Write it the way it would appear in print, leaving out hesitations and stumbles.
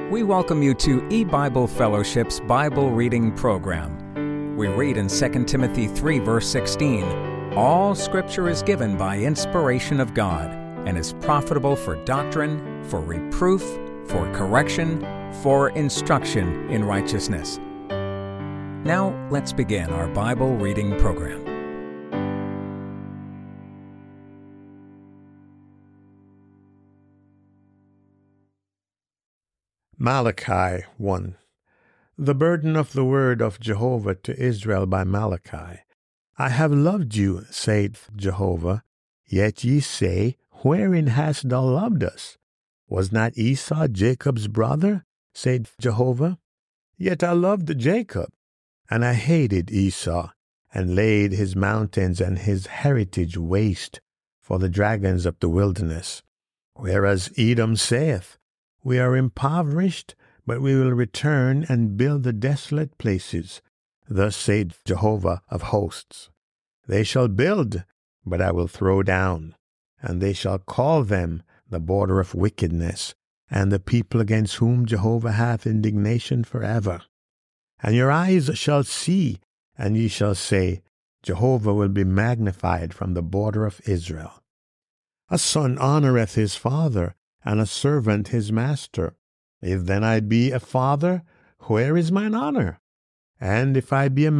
We welcome you to E-Bible Fellowship's Bible Reading Program. We read in 2 Timothy 3, verse 16, "All Scripture is given by inspiration of God, and is profitable for doctrine, for reproof, for correction, for instruction in righteousness." Now, let's begin our Bible reading program. Malachi 1. The burden of the word of Jehovah to Israel by Malachi. I have loved you, saith Jehovah. Yet ye say, Wherein hast thou loved us? Was not Esau Jacob's brother, saith Jehovah? Yet I loved Jacob, and I hated Esau, and laid his mountains and his heritage waste for the dragons of the wilderness. Whereas Edom saith, We are impoverished, but we will return and build the desolate places. Thus saith Jehovah of hosts. They shall build, but I will throw down, and they shall call them the border of wickedness, and the people against whom Jehovah hath indignation forever. And your eyes shall see, and ye shall say, Jehovah will be magnified from the border of Israel. A son honoureth his father, and a servant his master. If then I be a father, where is mine honour? And if I be a